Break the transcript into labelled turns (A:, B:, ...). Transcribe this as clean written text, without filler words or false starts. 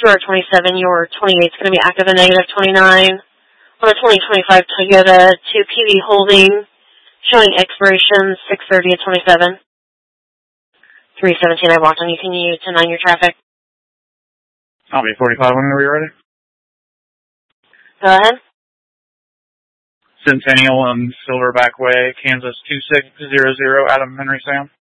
A: through our 27, your 28 is going to be active and negative 29. On a 2025 Toyota 2PV Holding, showing expiration 6/30 of 27. 317 I walked on. You can use to 9 your traffic.
B: I'll be 45 whenever you're ready.
A: Go ahead.
B: Centennial on Silverback Way, Kansas 2600, Adam Henry Sam.